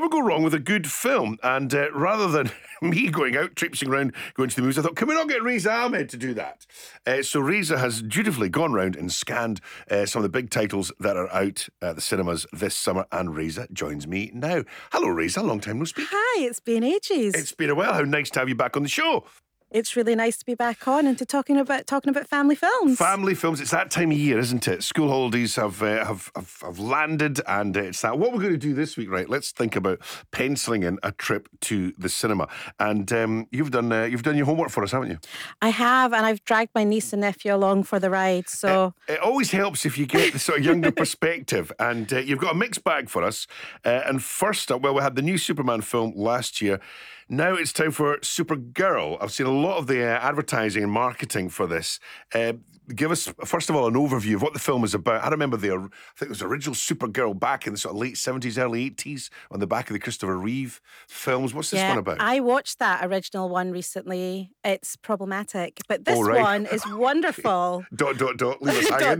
never go wrong with a good film. And rather than me going out, traipsing around, going to the movies, I thought, can we not get Riza Ahmed to do that? So Riza has dutifully gone round and scanned some of the big titles that are out at the cinemas this summer. And Riza joins me now. Hello, Riza. Long time no speak. Hi, it's been ages. It's been a while. How nice to have you back on the show. It's really nice to be back on and to talking about family films. Family films. It's that time of year, isn't it? School holidays have landed, and it's that. What we're going to do this week, right? Let's think about penciling in a trip to the cinema. And you've done your homework for us, haven't you? I have, and I've dragged my niece and nephew along for the ride. So it always helps if you get the sort of younger perspective. And you've got a mixed bag for us. And first up, well, we had the new Superman film last year. Now it's time for Supergirl. I've seen a lot of the advertising and marketing for this. Give us, first of all, an overview of what the film is about. I remember I think it was the original Supergirl back in the sort of late 70s, early 80s on the back of the Christopher Reeve films. What's this one about? I watched that original one recently. It's problematic, but this one is wonderful. ... Leave us hanging.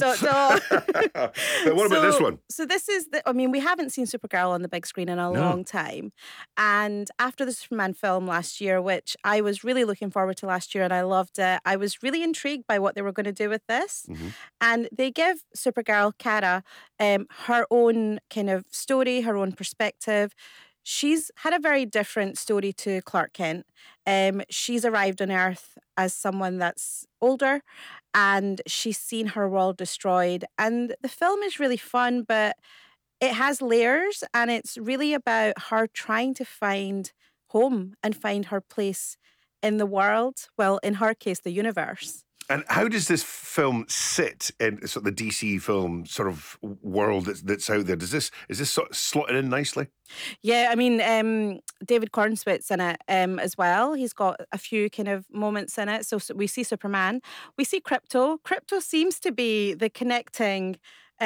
But what about this one? So this is, we haven't seen Supergirl on the big screen in a long time. And after the Superman film last year, which I was really looking forward to last year and I loved it, I was really intrigued by what they were going to do with this. Mm-hmm. And they give Supergirl, Kara, her own kind of story, her own perspective. She's had a very different story to Clark Kent. She's arrived on Earth as someone that's older and she's seen her world destroyed. And the film is really fun, but it has layers and it's really about her trying to find home and find her place in the world. Well, in her case, the universe. And how does this film sit in sort of the DC film sort of world that's out there? Is this sort of slotted in nicely? Yeah, David Cornswit's in it as well. He's got a few kind of moments in it. So we see Superman. We see Krypto. Krypto seems to be the connecting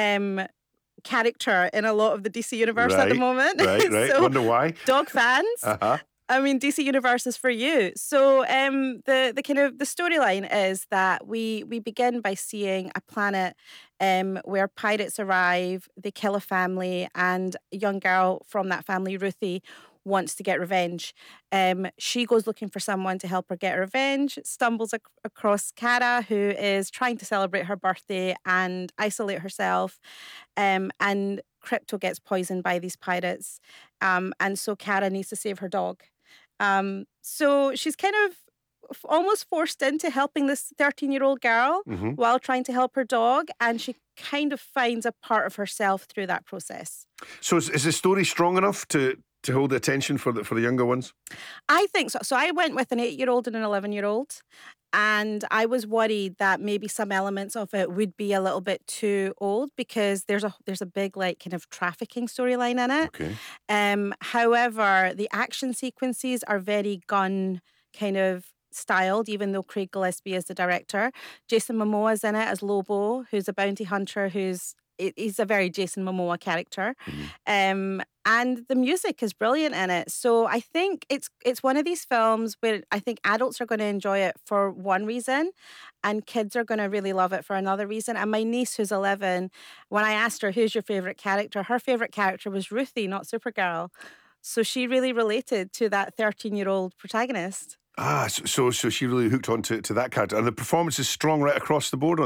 character in a lot of the DC universe at the moment. Right. So, wonder why. Dog fans. Uh-huh. DC Universe is for you. So the kind of the storyline is that we begin by seeing a planet where pirates arrive, they kill a family, and a young girl from that family, Ruthie, wants to get revenge. She goes looking for someone to help her get revenge, stumbles across Kara, who is trying to celebrate her birthday and isolate herself. And Krypto gets poisoned by these pirates. And so Kara needs to save her dog. So she's kind of almost forced into helping this 13-year-old girl while trying to help her dog. And she kind of finds a part of herself through that process. So is the story strong enough to hold the attention for the younger ones? I think so. So I went with an 8-year-old and an 11-year-old. And I was worried that maybe some elements of it would be a little bit too old because there's a big like kind of trafficking storyline in it. Okay. However, the action sequences are very gun kind of styled, even though Craig Gillespie is the director. Jason Momoa's in it as Lobo, who's a bounty hunter he's a very Jason Momoa character. And the music is brilliant in it. So I think it's one of these films where I think adults are going to enjoy it for one reason and kids are going to really love it for another reason. And my niece, who's 11, when I asked her, who's your favourite character? Her favourite character was Ruthie, not Supergirl. So she really related to that 13-year-old protagonist. So she really hooked on to that character. And the performance is strong right across the board on